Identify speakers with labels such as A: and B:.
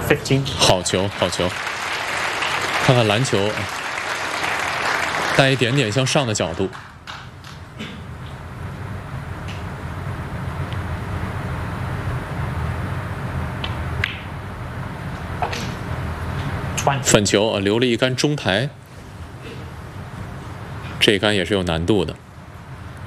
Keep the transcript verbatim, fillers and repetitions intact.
A: fifteen。
B: 好球，好球！看看篮球，带一点点向上的角度。粉球啊，留了一杆中台，这一杆也是有难度的。